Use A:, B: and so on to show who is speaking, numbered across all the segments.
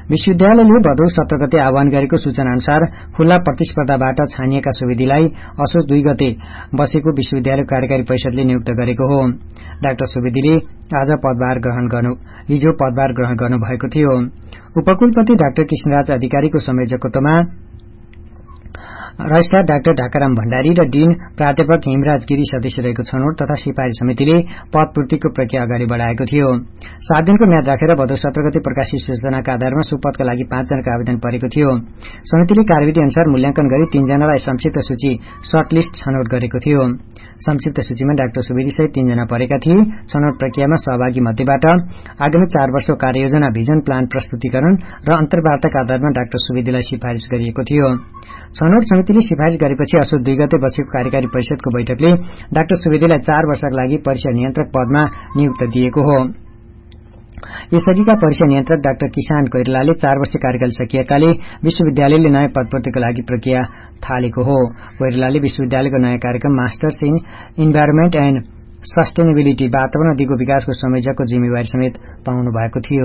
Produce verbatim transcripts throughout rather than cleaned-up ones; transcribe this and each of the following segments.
A: विश्वविद्यालयले भदौ सत्र गते आह्वान गरेको सूचना अनुसार खुल्ला प्रतिस्पर्धाबाट छानिएका सुवेदीलाई असोज दुई गते बसेको विश्वविद्यालय कार्यकारी परिषदले नियुक्त गरेको हो। डाक्टर सुवेदीले आज पदभार ग्रहण गर्नु हिजो पदभार ग्रहण गर्नुभएको थियो। उपकुलपति डाक्टर कृष्णराज अधिकारीको संयोजकत्वमा रजिस्ट्रार डाक्टर ढाकाराम भण्डारी र डीन प्राध्यापक हिमराज गिरी सदस्य रहेको छनौट तथा सिफारिश समितिले पदपूर्तिको प्रक्रिया अगाडि बढ़ाएको थियो। सात दिनको म्याद राखेर भदौ सत्र गते प्रकाशित सूचनाका आधारमा सो पदका लागि पाँचजनाको आवेदन परेको थियो। समितिले कार्यविधि अनुसार मूल्याङ्कन गरी तीनजनालाई संक्षिप्त सूची सर्टलिस्ट छनौट गरेको थियो। संक्षिप्त सूचीमा डाक्टर सुवेदी सहित तीनजना परेका थिए। छनौट प्रक्रियामा सहभागी मध्येबाट आगामी चार वर्षको कार्ययोजना भिजन प्लान प्रस्तुतिकरण र अन्तर्वार्ताका आधारमा डाक्टर सुवेदीलाई सिफारिश गरिएको थियो। छनौट समितिले सिफारिश गरेपछि असोज दुई गते बसेको कार्यकारी परिषदको बैठकले डाक्टर सुवेदीलाई चार वर्षका लागि परीक्षा नियन्त्रक पदमा नियुक्त दिएको हो। यसअघिका परीक्षा नियन्त्रक डाक्टर किसान कोइरालाले चार वर्ष कार्यकाल सकिएकाले विश्वविद्यालयले नयाँ पदपूर्तिको लागि प्रक्रिया थालेको हो। कोइरालाले विश्वविद्यालयको नयाँ कार्यक्रम masters in environment and sustainability वातावरण दिगो विकासको संयोजकको जिम्मेवारी समेत पाउनु भएको थियो।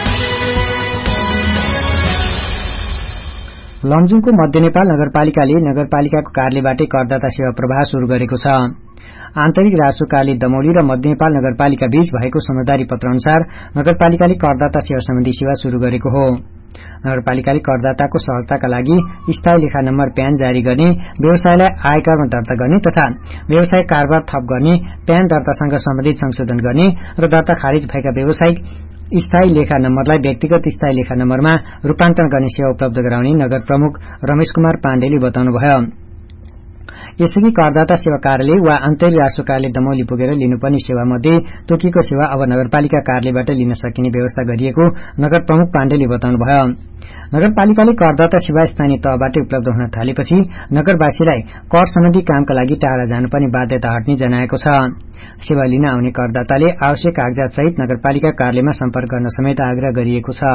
A: लमजुङको मध्य नेपाल नगरपालिकाले नगरपालिकाको कार्यालयबाटै करदाता सेवा प्रवाह शुरू गरेको छ। आन्तरिक राजस्व कार्यालय दमौली र मध्य नेपाल नगरपालिका बीच भएको समझदारी पत्र अनुसार नगरपालिकाले करदाता सेवा सम्बन्धी सेवा शुरू गरेको हो। नगरपालिकाले करदाताको सहजताका लागि स्थायी लेखा नम्बर प्यान जारी गर्ने, व्यवसायलाई आयकरमा दर्ता गर्ने तथा व्यवसाय कारोबार थप गर्ने, प्यान दर्तासँग सम्बन्धित संशोधन गर्ने र दर्ता खारिज भएका व्यावसायिक स्थायी लेखा नम्बरलाई व्यक्तिगत स्थायी लेखा नम्बरमा रूपान्तरण गर्ने सेवा उपलब्ध गराउने नगर प्रमुख रमेश कुमार पाण्डेले बताउनुभयो। यसअघि करदाता सेवा कार्यालय वा अन्तरिक राजस्व कार्यालय दमौली पुगेर लिनुपर्ने सेवा मध्ये तोकिएको सेवा अब नगरपालिका कार्यालयबाट लिन सकिने व्यवस्था गरिएको नगर प्रमुख पाण्डेले बताउनुभयो। नगरपालिकाले करदाता सेवा स्थानीय तहबाट उपलब्ध हुन थालेपछि नगरवासीलाई कर सम्बन्धी कामका लागि टाढा जानुपर्ने बाध्यता हट्ने जनाएको छ। सेवा लिन आउने करदाताले आवश्यक कागजात सहित नगरपालिका कार्यालयमा सम्पर्क गर्न समेत आग्रह गरिएको छ।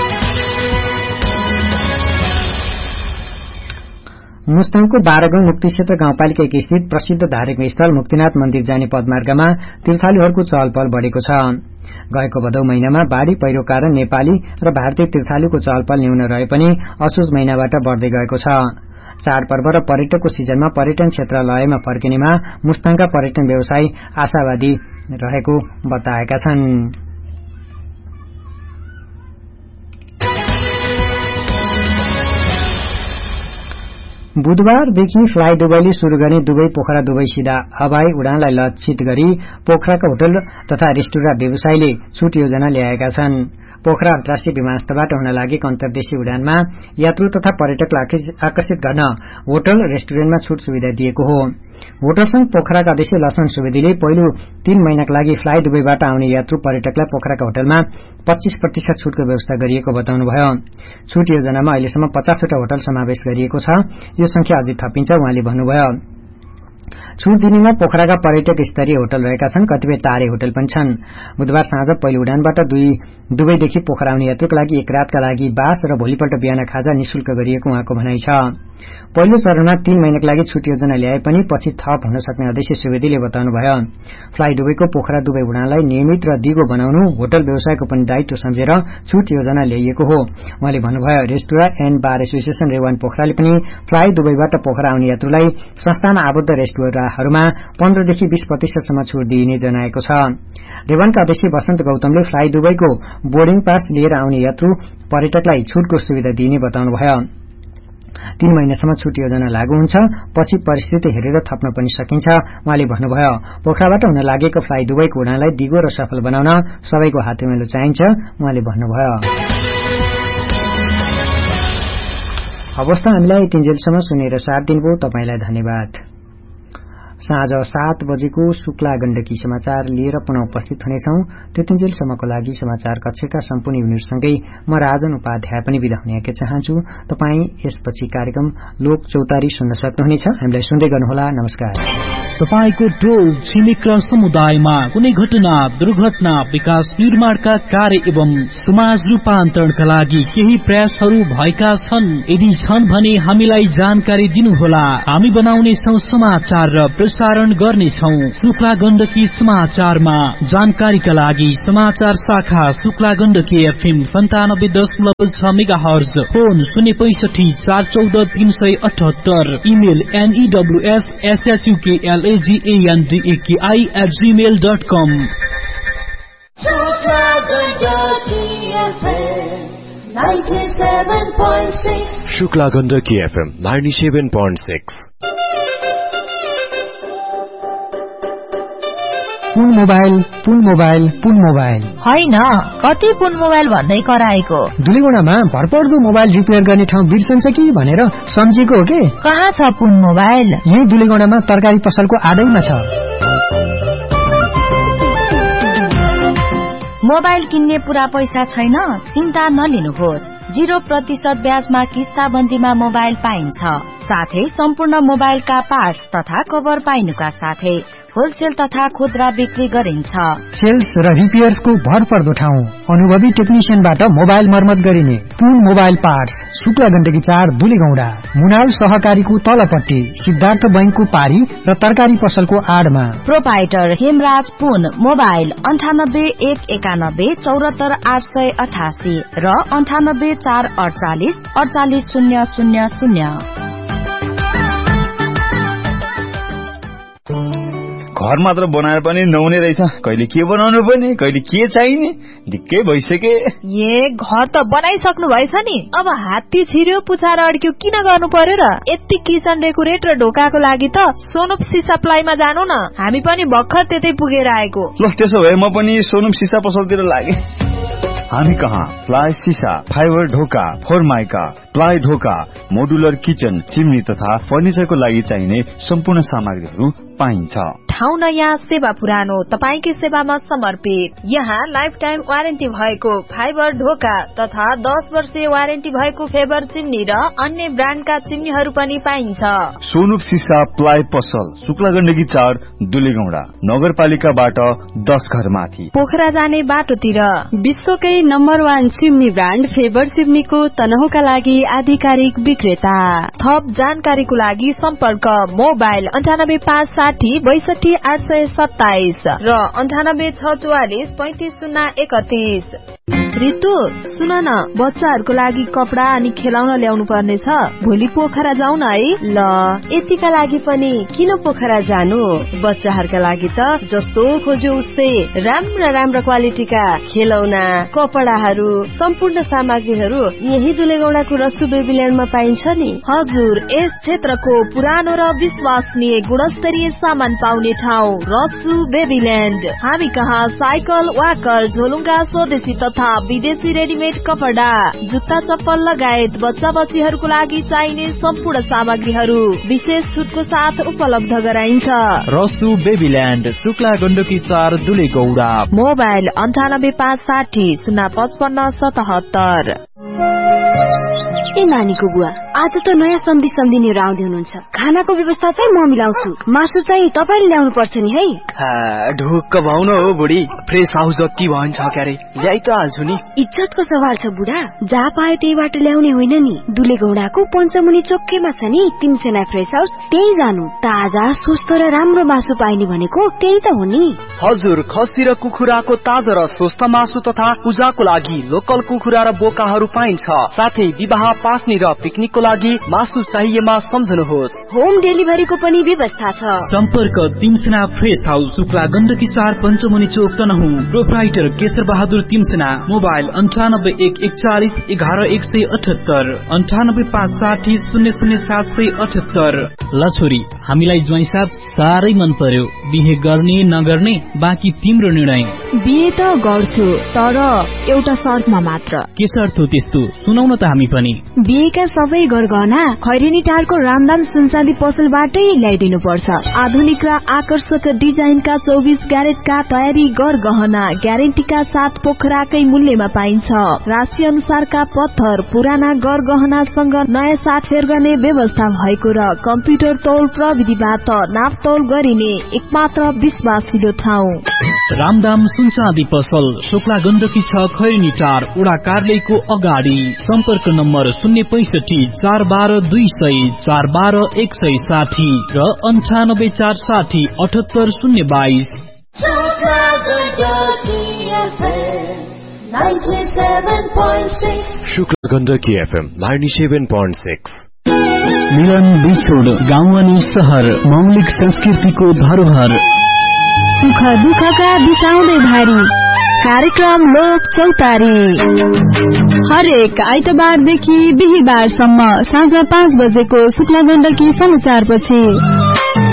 A: मुस्ताङको बाह्रगाउँ मुक्ति क्षेत्र गाउँपालिका एक स्थित प्रसिद्ध धार्मिक स्थल मुक्तिनाथ मन्दिर जाने पदमार्गमा तीर्थालुहरूको चहल पहल बढ़ेको छ। गएको भदौ महिनामा बाढ़ी पहिरो कारण नेपाली र भारतीय तीर्थालुको चहल पहल न्यून रहे पनि असोज महिनाबाट बढ़दै गएको छ। चाडपर्व र पर्यटकको सिजनमा पर्यटन क्षेत्रालयमा फर्किनेमा मुस्ताङका पर्यटन व्यवसायी आशावादी रहेको बताएका छन्। बुधबारदेखि फ्लाइ दुबईले शुरू गर्ने दुबई पोखरा दुबई सीधा हवाई उडानलाई लक्षित गरी पोखराका होटल तथा रेस्टुरेन्ट व्यवसायीले छुट योजना ल्याएका छन्। पोखरा अन्तर्राष्ट्रिय विमानस्थलबाट हुन लागेको अन्तर्देशीय उडानमा यात्रु तथा पर्यटकलाई आकर्षित गर्न होटल रेस्टुरेन्टमा छुट सुविधा दिएको हो। होटल संघ पोखराका अध्यक्ष लक्ष्मण सुवेदीले पहिलो तीन महिनाका लागि फ्लाइ दुबईबाट आउने यात्रु पर्यटकलाई पोखराका होटलमा पच्चीस प्रतिशत छुटको व्यवस्था गरिएको बताउनुभयो। छुट योजनामा अहिलेसम्म पचासवटा होटल समावेश गरिएको छ। यो संख्या अझै थपिन्छ उहाँले भन्नुभयो। छुट दिनेमा पोखराका पर्यटक स्तरीय होटल रहेका छन्, कतिपय तारे होटल पनि छन्। बुधबार साँझ पहिलो उडानबाट दुई दुबईदेखि पोखरा आउने यात्रुका लागि एक रातका लागि बास र भोलिपल्ट बिहान खाजा निशुल्क गरिएको उहाँको भनाइ छ। पहिलो चरणमा तीन महिनाका लागि छुट योजना ल्याए पनि पछि थप हुन सक्ने अध्यक्ष सुवेदीले बताउनुभयो। फ्लाइ दुबईको पोखरा दुबई उडानलाई नियमित र दिगो बनाउनु होटल व्यवसायको पनि दायित्व सम्झेर छुट योजना ल्याइएको हो। उहाँले भन्नुभयो, रेस्टुरेन्ट एण्ड बार एसोसिएसन रेवान पोखराले पनि फ्लाइ दुबईबाट पोखरा आउने यात्रुलाई संस्थान आबद्ध रेस्टुरेन्टहरूमा पन्ध्रदेखि बीस प्रतिशतसम्म छुट दिइने जनाएको छ। रेवानका अध्यक्ष वसन्त गौतमले फ्लाइ दुबईको बोर्डिङ पास लिएर आउने यात्रु पर्यटकलाई छुटको सुविधा दिइने बताउनुभयो। तीन महिनासम्म छुट योजना लागू हुन्छ, पछि परिस्थिति हेरेर थप्न पनि सकिन्छ उहाँले भन्नुभयो। पोखराबाट हुन लागेको फ्लाइ दुबईको उडानलाई दिगो र सफल बनाउन सबैको हातेमालो चाहिन्छ उहाँले भन्नुभयो। अवस्था हामीलाई तिनजेलसम्म सुनेर साथ दिनुभयो, तपाईलाई धन्यवाद। साँझ सात बजेको शुक्ला गण्डकी समाचार लिएर पुनः उपस्थित हुनेछौं। त्यतिन्जेलसम्मको लागि समाचार कक्षका सम्पूर्ण युनिटसँगै म राजन उपाध्याय पनि बिदा हुने चाहन्छु। तपाई यसपछि कार्यक्रम लोक चौतारी सुन्न सक्नुहुनेछ। हामीलाई सुन्दै गर्नुहोला। नमस्कार।
B: तपाईको टोल छिमेक र समुदायमा कुनै घटना दुर्घटना विकास निर्माणका कार्य एवं समाज रूपान्तरणका लागि केही प्रयासहरू भएका छन्? यदि छन् भने हामीलाई जानकारी दिनुहोला। हामी बनाउने छौं समाचार र प्रसारण गर्नेछौं शुक्ला गण्डकी समाचारमा। जानकारीका लागि समाचार शाखा शुक्ला गण्डकी एफएम सन्तानब्बे दशमलव छ मेगा हर्ज, फोन शून्य पैसठी चार चौध तीन सय अठहत्तर, email एनईडब्ल्यूएस एसएसयूकेएलएजीएनडीएकेआई at Gmail dot com.
C: Shukla Gandaki FM ninety seven point six.
A: Pun mobile Pun mobile Pun mobile
D: होइन, कति पुन मोबाइल भन्दै कराएको।
A: दुलीगुणामा भरपर्दो मोबाइल रिपेयर गर्ने ठाउँ बिर्सन्छ कि भनेर सम्झेको हो के?
D: कहाँ छ पुन मोबाइल?
A: यही दुलीगुणामा तरकारी पसलको आदैमा छ।
D: मोबाइल किन्ने पुरा पैसा छैन? चिन्ता नलिनुहोस्। जीरो प्रतिशत ब्याजमा किस्ताबन्दीमा मोबाइल पाइन्छ। साथै सम्पूर्ण मोबाइलका पार्ट्स तथा कभर पाइनुका साथै होलसेल तथा खुद्रा बिक्री गरिन्छ।
A: सेल्स र रिपेयर्सको भरपर्दो ठाउँ, अनुभवी टेक्निशियनबाट मोबाइल मर्मत गरिने पुन मोबाइल पार्ट्स, शुक्ला गण्डकी चार दुलीगौडा, मुनाल सहकारीको तलपट्टि, सिद्धार्थ बैंकको पारी र तरकारी पसलको आडमा।
D: प्रोपाइटर हेमराज पुन मोबाइल अन्ठानब्बे एक एकानब्बे चौरात्तर आठ सय अठासी र अन्ठानब्बे चार अडचालिस अडचालिस शून्य शून्य शून्य।
E: घर मात्र बनाएर पनि नहुने रहेछ। कहिले के बनाउनु पर्ने, कहिले के चाहिने, ढिक्कै भइसके।
F: ए घर त बनाइसक्नु भएछ नि, अब हात्ती छिर्यो पुछाएर अड्क्यो किन गर्नु पर्यो र? यति किचन डेकोरेट र ढोकाको लागि त सोनुप सिसा प्लाईमा जानु न, हामी पनि भर्खर त्यतै पुगेर आएको।
E: ल त्यसो भए म पनि सोनुप सिसा पसलतिर लागे। हामी कहाँ प्लाई सिसा, फाइबर ढोका, फोरमाइका, प्लाई ढोका, मोडुलर किचन, चिम्नी तथा फर्निचरको लागि चाहिने सम्पूर्ण सामग्रीहरू पाइन्छ।
F: ठाउँ नयाँ, सेवा पुरानो, तपाईकै सेवामा समर्पित। यहाँ लाइफ टाइम वारेन्टी भएको फाइबर ढोका तथा दस वर्षीय वारेन्टी भएको फेबर चिम्नी र अन्य ब्रान्डका चिम्नीहरू पनि पाइन्छ।
E: सोनुप सिसा प्लाई पसल शुक्ला गण्डकी चार दुलीगौडा, नगरपालिकाबाट दस घर माथि,
F: पोखरा जाने बाटोतिर।
G: विश्वकै number one chimney brand favour चिम्नीको तनहुका लागि आधिकारिक विक्रेता।
F: थप जानकारीको लागि सम्पर्क मोबाइल अन्ठानब्बे पाँच साठी बैसठी आठ सय सत्ताइस र अन्ठानब्बे छ चौवालिस पैंतिस शून्य एकतीस। रितु सुन न, बच्चाहरूको लागि कपडा अनि खेलाउन ल्याउनु पर्ने छ, भोलि पोखरा जाउँ न है।
G: ल यतिका लागि पनि किन पोखरा जानु? बच्चाहरूका लागि त जस्तो खोज्यो उस्तै राम्रा राम्रा क्वालिटीका खेलौना, कपडाहरू, सम्पूर्ण सामग्रीहरू यही दुलेगौडाको रसु बेबील्यान्डमा पाइन्छ नि।
F: हजुर, यस क्षेत्रको पुरानो र विश्वसनीय गुणस्तरीय सामान पाउने ठाउँ रसु बेबील्यान्ड। हामी कहाँ साइकल, वाकर, झोलुङ्गा, स्वदेशी तथा विदेशी रेडीमेड कपडा, जुत्ता चप्पल लगायत बच्चा बच्चीहरूको लागि चाहिने सम्पूर्ण सामग्रीहरू विशेष छुटको साथ उपलब्ध गराइन्छ।
B: रसु बेबील्यान्ड शुक्ला गण्डकी चार दुलीगौडा।
F: मोबाइल अन्ठानब्बे पाँच साठी शून्य पचपन्न सतहत्तर।
G: ए नानीको बुवा, आज त नयाँ सम्धी सम्धिनीहरू आउँदै हुनुहुन्छ। खानाको व्यवस्था चाहिँ म मिलाउँछु, मासु चाहिँ तपाईँले ल्याउनु पर्छ नि है।
H: ढुक्क भाउन हो बुढी, फ्रेस हाउस जति भन्छ क्यारे ल्याइ त हाल्छु नि।
G: इज्जतको सवाल छ बुढा, जहाँ पायो त्यहीबाट ल्याउने होइन नि। दुलेगौडाको पञ्चमुनि चोक्केमा छ नि तिनसेना फ्रेस हाउस, त्यही जानु। ताजा स्वस्थ र राम्रो मासु पाइने भनेको त्यही त हो नि।
H: हजुर, खसी र कुखुराको ताजा र स्वस्थ मासु तथा पूजाको लागि लोकल कुखुरा र बोकाहरू पाइन्छ। साथै विवाह, पास्नी र पिकनिकको लागि मासु चाहिएमा सम्झनुहोस्।
G: होम डेलिभरीको पनि व्यवस्था छ।
B: सम्पर्क तिमसेना फ्रेस हाउस शुक्ला गण्डकी चार पञ्चमुनि चोक तनहुँ। प्रोप्राइटर केशर बहादुर तिमसेना। मोबाइल अन्ठानब्बे एक एकचालिस एघार एक सय अठहत्तर, अन्ठानब्बे पाँच साठी शून्य शून्य सात सय अठहत्तर। ल छोरी, हामीलाई ज्वाइँसाब साह्रै मन पर्यो। बिहे गर्ने नगर्ने बाँकी तिम्रो निर्णय।
G: बिहे त गर्छु, तर एउटा शर्तमा मात्र।
B: के शर्त हो त्यस्तो? सुनाउन त हामी पनि।
F: बिहेका सबै गरगहना खैरेनी टारको रामदाम सुनचाँदी पसलबाटै ल्याइदिनु पर्छ। आधुनिक र आकर्षक डिजाइनका चौबिस क्यारेटका तयारी गरगहना ग्यारेन्टीका साथ पोखराकै मूल्यमा पाइन्छ। राशि अनुसारका पत्थर पुराना गरगहनासँग नयाँ साटफेर गर्ने व्यवस्था भएको र कम्प्युटर तौल प्रविधिबाट नापतौल गरिने एकमात्र विश्वासिलो ठाउँ
B: रामदाम सुनचाँदी पसल शुक्ला गण्डकी छ खैरेनी टार उडा कार्यालयको अगाडि। सम्पर्क नम्बर शून्य पैसठी चार बाह्र दुई सय चार बाह्र एक सय साठी र अन्ठानब्बे चार साठी अठहत्तर शून्य बाइस।
C: Shukla Gandaki FM ninety seven point six.
B: मिलन बिछोड गाउँ अनि शहर मौलिक संस्कृतिको धरोहर।
F: सुख दुःखका बिसाउँदै भारी कार्यक्रम लोक चौतारी हरेक आइतबारदेखि बिहिबारसम्म साँझ पाँच बजेको शुक्ला गण्डकी समाचारपछि